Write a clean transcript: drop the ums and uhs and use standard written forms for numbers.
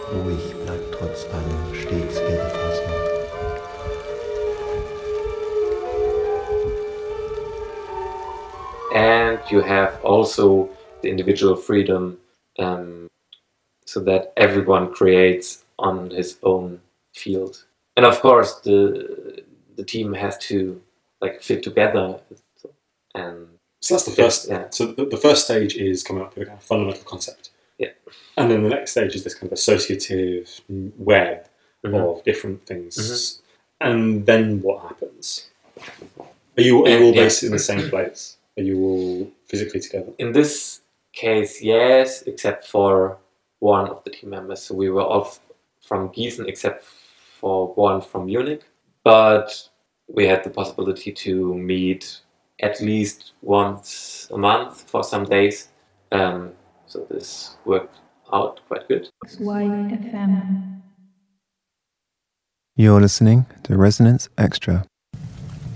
Ruhig bleibt trotz allem stets ihre Fassung. And you have also the individual freedom, so that everyone creates on his own field. And of course, the team has to like fit together. And So that's the first. Yeah. So the first stage is coming up with a kind of fundamental concept. Yeah. And then the next stage is this kind of associative web of different things. And then what happens? Are you all based in the same place? Are you all physically together? In this case, yes, except for one of the team members. So we were all from Gießen, except for one from Munich. But we had the possibility to meet at least once a month for some days. So this worked out quite good. XYFM. You're listening to Resonance Extra.